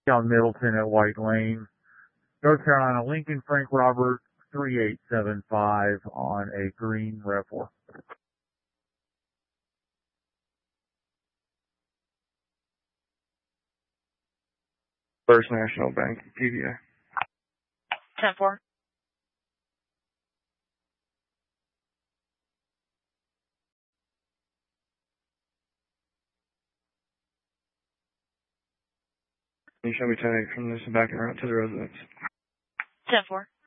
on Middleton at White Lane, North Carolina, Lincoln Frank Robert 3875 on a green RAV4. First National Bank, PBA. 10-4. Can you show me 10-8 from this and back and route to the residence? 10-4.